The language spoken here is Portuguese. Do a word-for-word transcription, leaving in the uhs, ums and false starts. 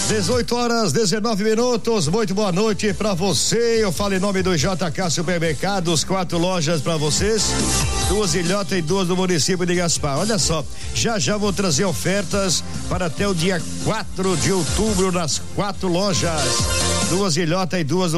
dezoito horas, dezenove minutos. Muito boa noite pra você. Eu falo em nome do J K Supermercados, quatro lojas pra vocês, duas ilhotas e duas do município de Gaspar. Olha só, já já vou trazer ofertas para até o dia quatro de outubro nas quatro lojas, duas ilhotas e duas do